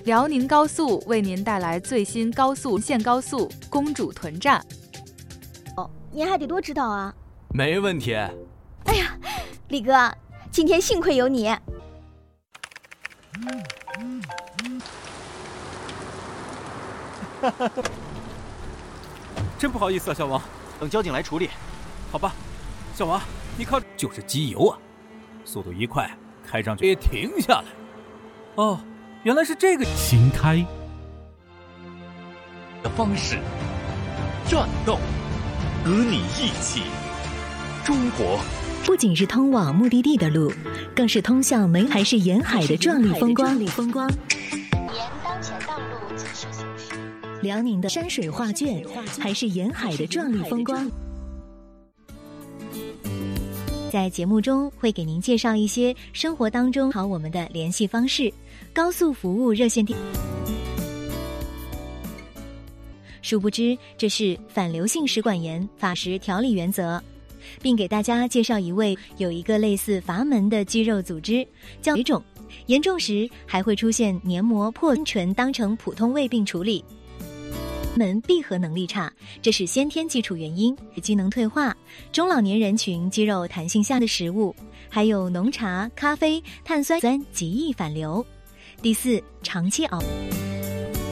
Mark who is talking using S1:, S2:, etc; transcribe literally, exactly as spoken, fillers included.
S1: 辽宁高速为您带来最新高速线高速公主屯站。
S2: 哦，您还得多指导啊。
S3: 没问题。
S2: 哎呀，李哥，今天幸亏有你。
S4: 真不好意思啊，小王，
S5: 等交警来处理。
S4: 好吧，小王，你靠就是机油啊，速度一快，开上去也停下来。哦，原来是这个
S6: 新开
S7: 的方式，战斗，和你一起。中国
S8: 不仅是通往目的地的路，更是通向美还是沿海的壮丽风光。风光。
S9: 沿当前道路继续行驶。
S8: 辽宁的山水画卷，还是沿海的壮丽风光。在节目中会给您介绍一些生活当中好我们的联系方式，高速服务热线电。殊不知，这是反流性食管炎法食调理原则，并给大家介绍一位有一个类似阀门的肌肉组织叫水肿，严重时还会出现黏膜破，纯当成普通胃病处理。门闭合能力差，这是先天基础原因，机能退化，中老年人群肌肉弹性下的食物，还有浓茶、咖啡、碳酸酸极易反流。第四，长期熬。